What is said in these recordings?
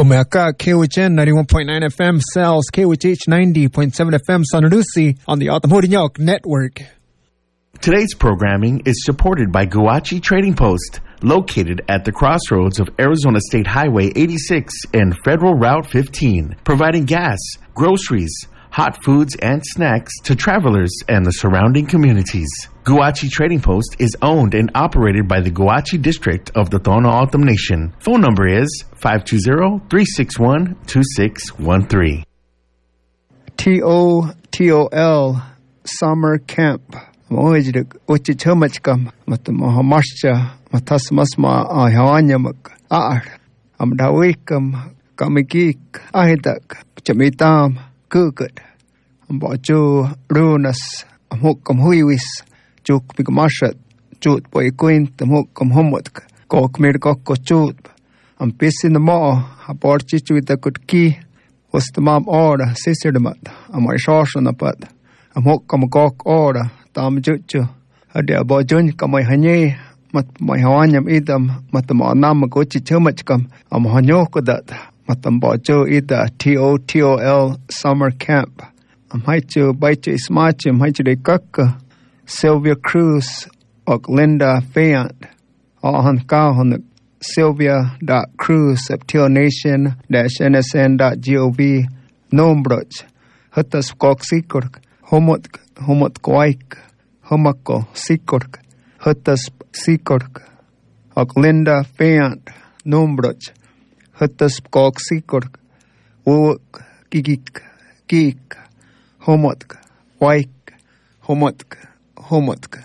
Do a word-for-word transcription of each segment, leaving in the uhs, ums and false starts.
Omeka, K O H N ninety-one point nine F M, Cells, K O H H ninety point seven F M, San Lucy on the Atamhorinyok Network. Today's programming is supported by Guachi Trading Post, located at the crossroads of Arizona State Highway eighty-six and Federal Route fifteen, providing gas, groceries, hot foods, and snacks to travelers and the surrounding communities. Guachi Trading Post is owned and operated by the Guachi District of the Tohono O'odham Nation. Phone number is five two zero, three six one, two six one three. T O T O L Summer Camp. Mohijidik uchichumachkam matamohamascha matasmasma ahyanyamak ar amdawikam kamikik ahidak chamitam kukut ambachu runas amukam huiwis juk bigmashat jut boyquin tamukam homotk kokmir kokkochut am pisin the mo aborchich with the good key was the mom order sister the mat amai shoshan apat amukam gok order tam juchu ade abojun kamai hanye mat mai hawanyam idam mat ma nam ko chichumachkam am hanyo kodat matam bojo ida T O T O L Summer Camp am haichu baichu ismachim haichu de kakka Sylvia Cruz og Linda Fayant ahan kahon Sylvia.Cruz Nation dash N S N dot gov nombroch hatas kok sikork homot homot koik homako sikork hatas sikork og Linda Fayant nombroch hatas kok sikork wok gigik gik homot waik homot homot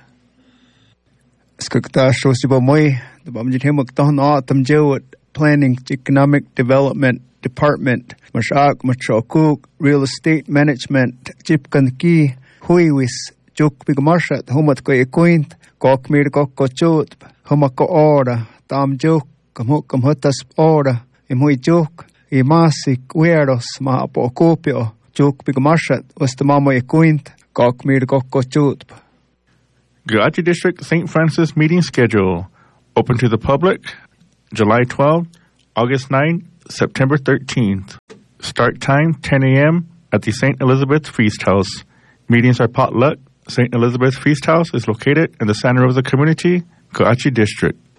skakta shosiba moi the bamjit hemok Tohono O'odham Jewett Planning Economic Development Department mashak machokuk Real Estate Management chipkan ki huiwis juk bigmarshat homot ko equint kok mir kok kochut homako ora tam juk kamuk kamhotas ora imui juk imasik weros ma apokopio juk bigmarshat was the mamo equint kok mir kok kochut. Guachi District Saint Francis meeting schedule. Open to the public, July twelfth, August ninth, September thirteenth. Start time, ten a.m. at the Saint Elizabeth Feast House. Meetings are potluck. Saint Elizabeth Feast House is located in the Santa Rosa community, Guachi District.